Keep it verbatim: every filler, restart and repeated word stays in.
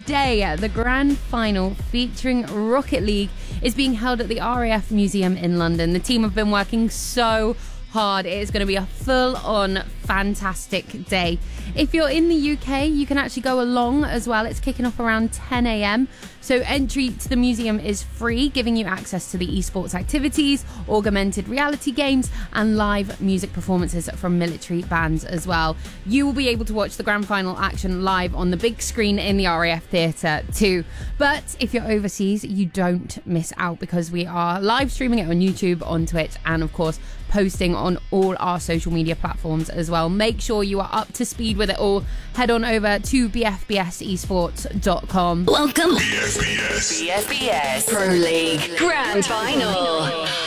today, the grand final featuring Rocket League is being held at the R A F Museum in London. The team have been working so hard. It is going to be a full-on fantastic day. If you're in the U K, you can actually go along as well. It's kicking off around ten a.m. So entry to the museum is free, giving you access to the esports activities, augmented reality games, and live music performances from military bands as well. You will be able to watch the grand final action live on the big screen in the R A F Theatre too. But if you're overseas, you don't miss out because we are live streaming it on YouTube, on Twitch, and of course posting on all our social media platforms as well. Make sure you are up to speed with it all. Head on over to b f b s esports dot com. Welcome. B F B S. B F B S Pro League Grand Final.